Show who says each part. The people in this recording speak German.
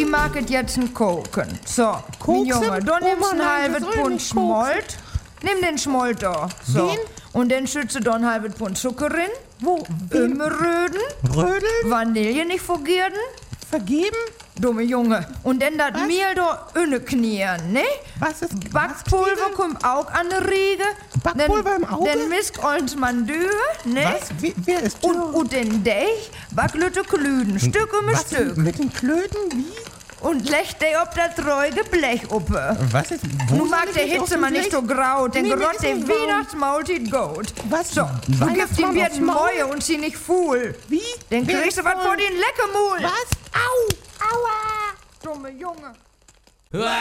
Speaker 1: mag es jetzt ein Koken. So, mein
Speaker 2: Koksen?
Speaker 1: Junge, du nimmst
Speaker 2: Oma,
Speaker 1: ein
Speaker 2: nein,
Speaker 1: halbes
Speaker 2: wir sollen
Speaker 1: Pfund
Speaker 2: nicht
Speaker 1: Schmolt. Nimm den Schmolt da. So.
Speaker 2: Den?
Speaker 1: Und dann schütze du ein halbes Pfund Zucker rein.
Speaker 2: Wo?
Speaker 1: Röden.
Speaker 2: Rödeln?
Speaker 1: Vanille nicht vergessen.
Speaker 2: Vergeben?
Speaker 1: Dumme Junge. Und dann das Mehl da knien, ne?
Speaker 2: Was ist
Speaker 1: Backpulver kommt auch an der Riege.
Speaker 2: Backpulver im Auge?
Speaker 1: Dann misst uns man Dürre, ne?
Speaker 2: Was? Wer ist
Speaker 1: Und den Deich backlütte Klüden, Stück um
Speaker 2: Was
Speaker 1: Stück.
Speaker 2: mit den Klöten? Wie?
Speaker 1: Und legt der auf das treue Blech uppe.
Speaker 2: Was ist? Wo
Speaker 1: Nun
Speaker 2: soll
Speaker 1: mag
Speaker 2: ich
Speaker 1: der
Speaker 2: mich auf
Speaker 1: Hitze
Speaker 2: dem
Speaker 1: mal nicht
Speaker 2: Blech-
Speaker 1: so grau, denn
Speaker 2: Nee, mir
Speaker 1: gerott
Speaker 2: ist
Speaker 1: der
Speaker 2: nicht grau.
Speaker 1: Weihnachtsmaultit gut.
Speaker 2: Was?
Speaker 1: So, du gibst ihm jetzt
Speaker 2: Weihnachtsmaul?
Speaker 1: Mäue und sie nicht fuhl.
Speaker 2: Wie?
Speaker 1: Dann
Speaker 2: Wer
Speaker 1: kriegst du
Speaker 2: ist
Speaker 1: was
Speaker 2: voll?
Speaker 1: vor den Leckermul.
Speaker 2: Was? Au! Aua!
Speaker 1: Dumme Junge.